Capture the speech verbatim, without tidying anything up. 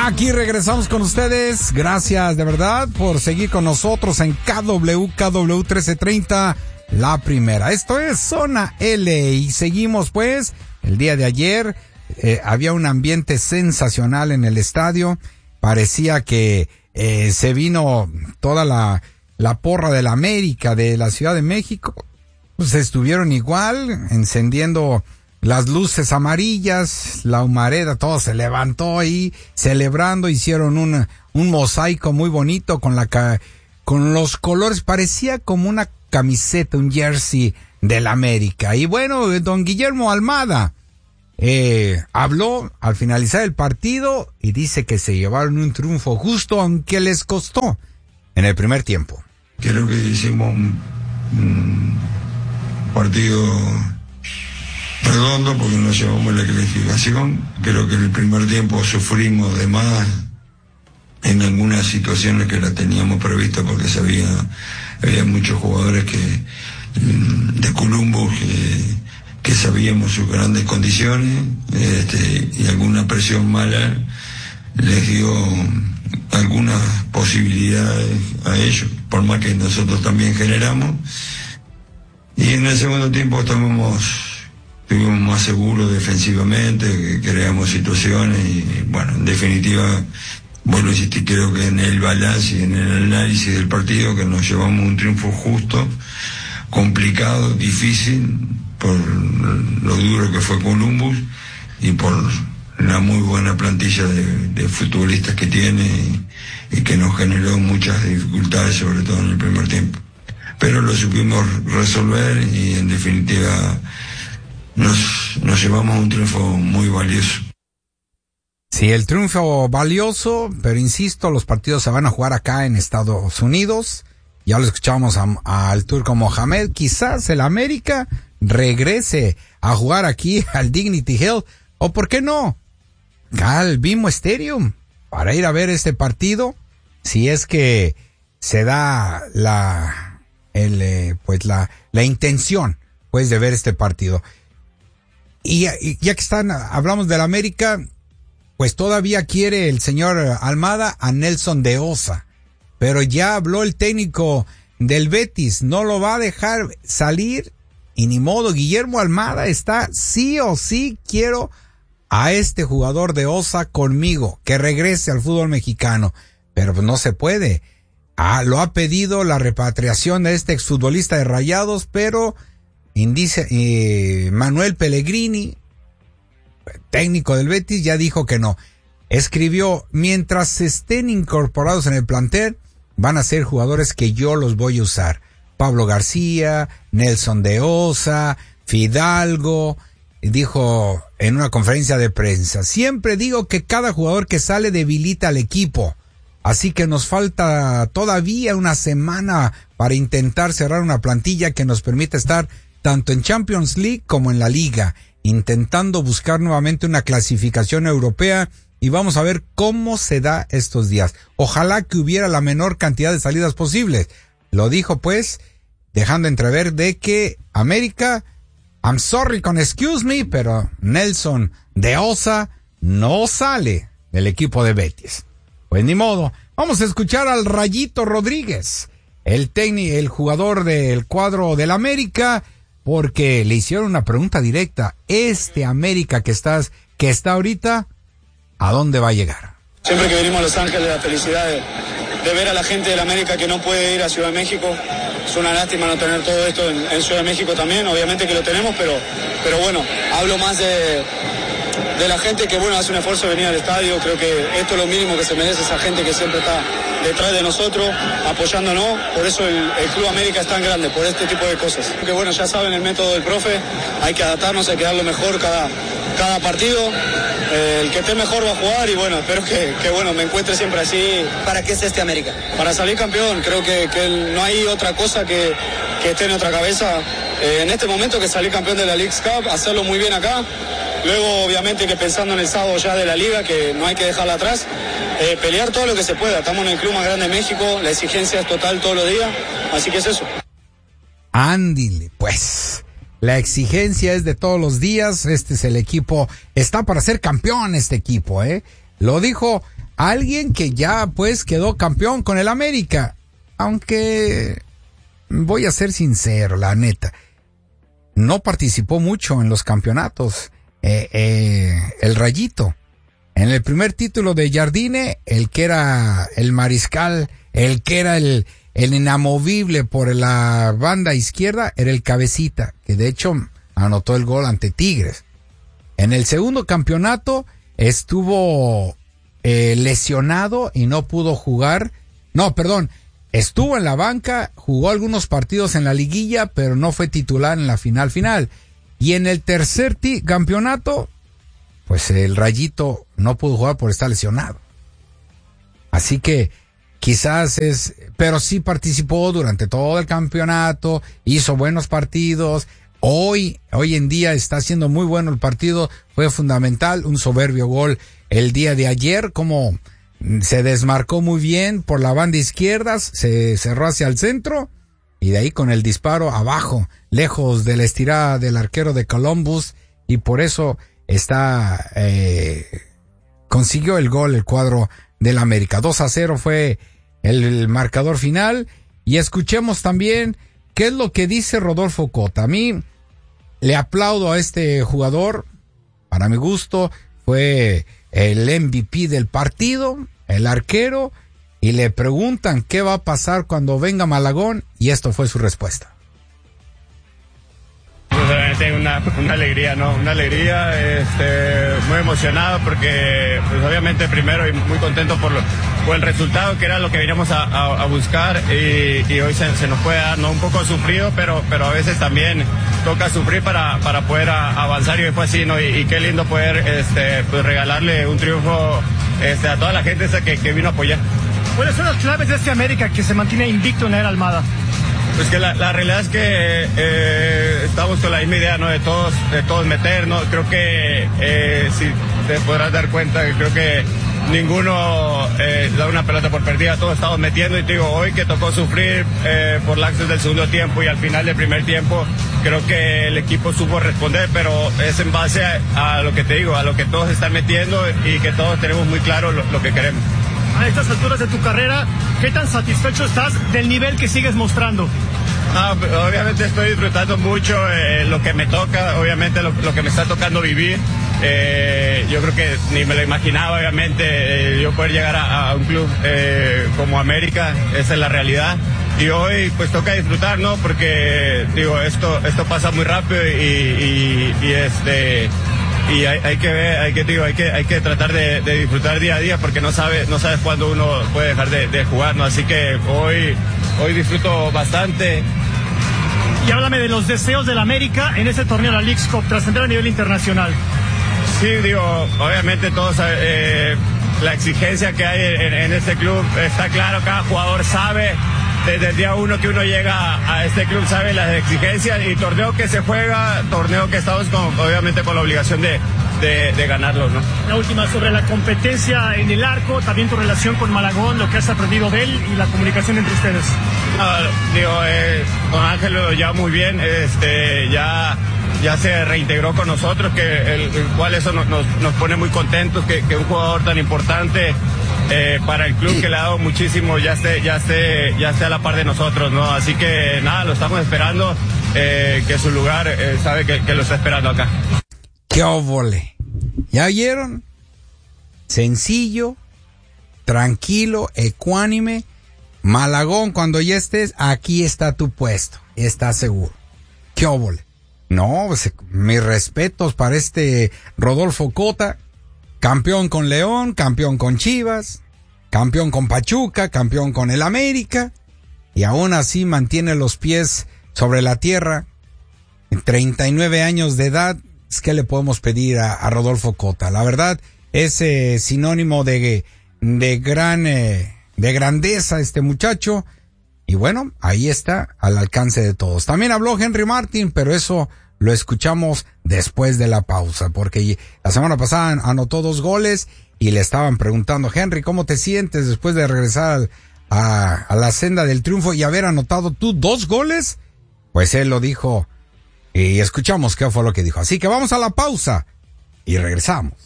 Aquí regresamos con ustedes. Gracias de verdad por seguir con nosotros en K W K W trece treinta, la primera. Esto es Zona L y seguimos pues. El día de ayer eh, había un ambiente sensacional en el estadio. Parecía que eh, se vino toda la, la porra de la América de la Ciudad de México. Pues estuvieron igual, encendiendo las luces amarillas, la humareda, todo se levantó ahí, celebrando, hicieron un, un mosaico muy bonito con la, con los colores, parecía como una camiseta, un jersey del América. Y bueno, don Guillermo Almada, eh, habló al finalizar el partido y dice que se llevaron un triunfo justo, aunque les costó en el primer tiempo. Creo que hicimos un, un partido redondo porque nos llevamos la clasificación. Creo que en el primer tiempo sufrimos de más en algunas situaciones que la teníamos prevista porque sabía, había muchos jugadores que de Columbus que, que sabíamos sus grandes condiciones, este, y alguna presión mala les dio algunas posibilidades a ellos, por más que nosotros también generamos. Y en el segundo tiempo estábamos estuvimos más seguros defensivamente, que creamos situaciones y bueno, en definitiva, vuelvo a insistir, creo que en el balance y en el análisis del partido que nos llevamos un triunfo justo, complicado, difícil, por lo duro que fue Columbus y por la muy buena plantilla de, de futbolistas que tiene y, y que nos generó muchas dificultades, sobre todo en el primer tiempo. Pero lo supimos resolver y en definitiva Nos, nos llevamos un triunfo muy valioso. Sí, el triunfo valioso, pero insisto, los partidos se van a jugar acá en Estados Unidos. Ya lo escuchamos al turco Mohamed. Quizás el América regrese a jugar aquí al Dignity Hill. O por qué no, al BMO Stadium, para ir a ver este partido. Si es que se da la, el, eh, pues la, la intención, pues, de ver este partido. Y ya que están, hablamos del América, pues todavía quiere el señor Almada a Nelson de Osa, pero ya habló el técnico del Betis, no lo va a dejar salir y ni modo. Guillermo Almada está sí o sí, quiero a este jugador de Osa conmigo, que regrese al fútbol mexicano, pero pues no se puede. Ah, lo ha pedido la repatriación de este exfutbolista de Rayados, pero Indice, eh, Manuel Pellegrini, técnico del Betis, ya dijo que no. Escribió, mientras estén incorporados en el plantel, van a ser jugadores que yo los voy a usar. Pablo García, Nelson de Osa, Fidalgo, dijo en una conferencia de prensa, siempre digo que cada jugador que sale debilita al equipo, así que nos falta todavía una semana para intentar cerrar una plantilla que nos permita estar tanto en Champions League como en la Liga, intentando buscar nuevamente una clasificación europea, y vamos a ver cómo se da estos días. Ojalá que hubiera la menor cantidad de salidas posibles. Lo dijo pues, dejando entrever de que América, I'm sorry con excuse me, pero Nelson de Osa no sale del equipo de Betis. Pues ni modo, vamos a escuchar al Rayito Rodríguez, el técnico, el jugador del cuadro del América, porque le hicieron una pregunta directa. Este América que estás, que está ahorita, ¿a dónde va a llegar? Siempre que venimos a Los Ángeles, la felicidad de, de ver a la gente del América que no puede ir a Ciudad de México. Es una lástima no tener todo esto en, en Ciudad de México también, obviamente que lo tenemos, pero, pero bueno, hablo más de, de la gente que bueno hace un esfuerzo de venir al estadio. Creo que esto es lo mínimo que se merece esa gente que siempre está detrás de nosotros, apoyándonos. Por eso el, el Club América es tan grande, por este tipo de cosas. Que bueno, ya saben el método del profe, hay que adaptarnos, hay que dar lo mejor cada, cada partido. Eh, el que esté mejor va a jugar y bueno, espero que, que bueno, me encuentre siempre así. ¿Para qué es este América? Para salir campeón. Creo que, que no hay otra cosa que, que esté en otra cabeza. Eh, en este momento que salir campeón de la Leagues Cup, hacerlo muy bien acá. Luego, obviamente, que pensando en el sábado ya de la Liga, que no hay que dejarla atrás, eh, pelear todo lo que se pueda. Estamos en el club más grande de México, la exigencia es total todos los días, así que es eso. Ándile, pues. La exigencia es de todos los días. Este es el equipo, está para ser campeón este equipo, ¿eh? Lo dijo alguien que ya pues quedó campeón con el América, aunque voy a ser sincero, la neta, no participó mucho en los campeonatos, eh, eh, el Rayito. En el primer título de Jardine, el que era el mariscal, el que era el, el inamovible por la banda izquierda, era el Cabecita, que de hecho anotó el gol ante Tigres. En el segundo campeonato estuvo eh, lesionado y no pudo jugar. No, perdón, estuvo en la banca, jugó algunos partidos en la liguilla, pero no fue titular en la final final. Y en el tercer ti- campeonato, pues el Rayito no pudo jugar por estar lesionado. Así que quizás es, pero sí participó durante todo el campeonato, hizo buenos partidos. Hoy, hoy en día está haciendo muy bueno el partido, fue fundamental, un soberbio gol el día de ayer, como se desmarcó muy bien por la banda izquierda, se cerró hacia el centro y de ahí con el disparo abajo, lejos de la estirada del arquero de Columbus, y por eso está, eh, consiguió el gol el cuadro del América. dos a cero fue el, el marcador final. Y escuchemos también qué es lo que dice Rodolfo Cota. A mí le aplaudo a este jugador, para mi gusto fue el M V P del partido, el arquero, y le preguntan qué va a pasar cuando venga Malagón, y esto fue su respuesta. Pues obviamente una, una alegría, ¿no? Una alegría, este, muy emocionado porque, pues obviamente primero y muy contento por, lo, por el resultado, que era lo que veníamos a, a, a buscar, y, y hoy se, se nos puede dar, ¿no? Un poco sufrido, pero, pero a veces también toca sufrir para, para poder a, avanzar, y fue así, ¿no? Y, y qué lindo poder, este, pues regalarle un triunfo, este, a toda la gente esa que, que vino a apoyar. ¿Cuáles son las claves de este América que se mantiene invicto en la era Almada? Pues que la, la realidad es que eh, estamos con la misma idea, ¿no? De todos, de todos meter, ¿no? Creo que, eh, si te podrás dar cuenta, que creo que ninguno eh, da una pelota por perdida, todos estamos metiendo, y te digo, hoy que tocó sufrir eh, por lapsos del segundo tiempo y al final del primer tiempo, creo que el equipo supo responder, pero es en base a, a lo que te digo, a lo que todos están metiendo y que todos tenemos muy claro lo, lo que queremos. A estas alturas de tu carrera, ¿qué tan satisfecho estás del nivel que sigues mostrando? Ah, obviamente estoy disfrutando mucho eh, lo que me toca, obviamente lo, lo que me está tocando vivir. Eh, yo creo que ni me lo imaginaba, obviamente, eh, yo poder llegar a, a un club eh, como América, esa es la realidad. Y hoy pues toca disfrutar, ¿no? Porque digo, esto esto pasa muy rápido y, y, y este... y hay, hay que ver, hay que digo, hay que hay que tratar de, de disfrutar día a día, porque no sabes no sabes cuándo uno puede dejar de, de jugar, ¿no? Así que hoy hoy disfruto bastante. Y háblame de los deseos del América en ese torneo de la Leagues Cup, trascender a nivel internacional. Sí, digo, obviamente todos eh, la exigencia que hay en, en este club está claro, cada jugador sabe. Desde el día uno que uno llega a este club sabe las exigencias, y torneo que se juega, torneo que estamos con, obviamente con la obligación de, de, de ganarlo, ¿no? La última sobre la competencia en el arco, también tu relación con Malagón, lo que has aprendido de él y la comunicación entre ustedes. Ah, digo, eh, con Ángel lo lleva muy bien, este, ya, ya se reintegró con nosotros, que el, el cual eso nos, nos, nos pone muy contentos, que, que un jugador tan importante Eh, para el club, que le ha dado muchísimo, ya esté, ya esté, ya esté a la par de nosotros, ¿no? Así que nada, lo estamos esperando, eh, que su lugar eh, sabe que, que lo está esperando acá. ¡Qué óvole! ¿Ya vieron? Sencillo, tranquilo, ecuánime. Malagón, cuando ya estés, aquí está tu puesto, estás seguro. ¡Qué óvole! No, pues, mis respetos para este Rodolfo Cota. Campeón con León, campeón con Chivas, campeón con Pachuca, campeón con el América, y aún así mantiene los pies sobre la tierra. En treinta y nueve años de edad, ¿qué le podemos pedir a, a Rodolfo Cota? La verdad, es eh, sinónimo de, de gran, eh, de grandeza este muchacho, y bueno, ahí está, al alcance de todos. También habló Henry Martin, pero eso lo escuchamos después de la pausa, porque la semana pasada anotó dos goles y le estaban preguntando, Henry, ¿cómo te sientes después de regresar a, a la senda del triunfo y haber anotado tú dos goles? Pues él lo dijo y escuchamos qué fue lo que dijo. Así que vamos a la pausa y regresamos.